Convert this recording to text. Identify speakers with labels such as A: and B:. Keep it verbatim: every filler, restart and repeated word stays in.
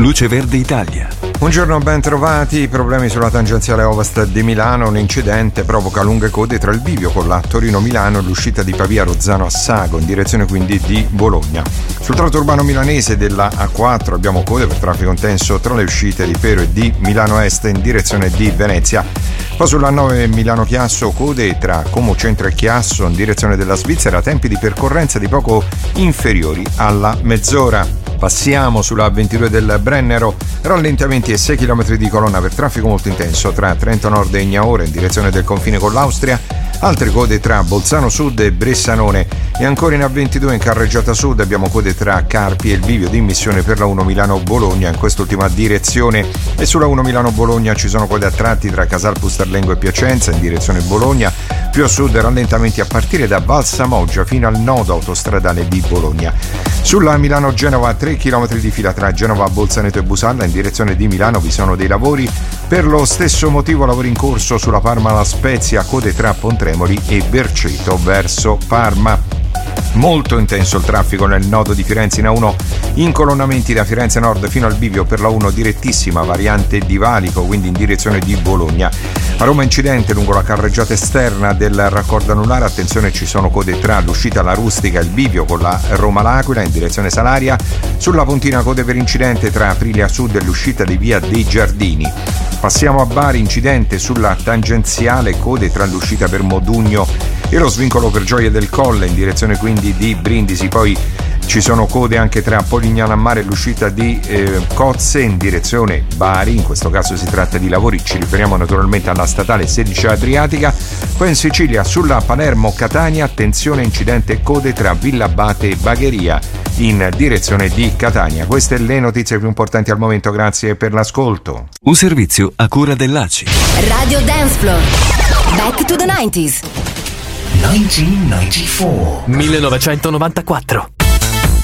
A: Luce Verde Italia.
B: Buongiorno, ben trovati. Problemi sulla tangenziale ovest di Milano. Un incidente provoca lunghe code tra il bivio con la Torino-Milano e l'uscita di Pavia Rozzano a Sago, in direzione quindi di Bologna. Sul tratto urbano milanese della A quattro abbiamo code per traffico intenso tra le uscite di Pero e di Milano Est in direzione di Venezia. Poi sulla A nove Milano-Chiasso code tra Como Centro e Chiasso in direzione della Svizzera, tempi di percorrenza di poco inferiori alla mezz'ora. Passiamo sulla A ventidue del Brennero, rallentamenti e sei chilometri di colonna per traffico molto intenso tra Trento Nord e Ignaora in direzione del confine con l'Austria, altre code tra Bolzano Sud e Bressanone e ancora in A ventidue in carreggiata sud abbiamo code tra Carpi e il bivio di immissione per la uno Milano-Bologna in quest'ultima direzione, e sulla uno Milano-Bologna ci sono code a tratti tra Casal Pusterlengo e Piacenza in direzione Bologna, più a sud rallentamenti a partire da Valsamoggia fino al nodo autostradale di Bologna. Sulla Milano-Genova tre chilometri di fila tra Genova, Bolzaneto e Busalla in direzione di Milano vi sono dei lavori, per lo stesso motivo lavori in corso sulla Parma-La Spezia, code tra Pontremoli e Berceto verso Parma. Molto intenso il traffico nel nodo di Firenze in A uno, incolonnamenti da Firenze Nord fino al bivio per la uno direttissima variante di Valico, quindi in direzione di Bologna. A Roma incidente lungo la carreggiata esterna del raccordo anulare, attenzione ci sono code tra l'uscita alla Rustica e il bivio con la Roma-L'Aquila in direzione Salaria, sulla Pontina code per incidente tra Aprilia Sud e l'uscita di via dei Giardini. Passiamo a Bari, incidente sulla tangenziale, code tra l'uscita per Modugno e lo svincolo per Gioia del Colle in direzione quindi di Brindisi, poi ci sono code anche tra Polignano a Mare e l'uscita di eh, Cozze in direzione Bari, in questo caso si tratta di lavori, ci riferiamo naturalmente alla statale sedici Adriatica. Poi in Sicilia sulla Palermo-Catania, attenzione incidente code tra Villabate e Bagheria in direzione di Catania. Queste le notizie più importanti al momento, grazie per l'ascolto.
A: Un servizio a cura dell'A C I.
C: Radio Dance Floor. Back to the nineties.
D: millenovecentonovantaquattro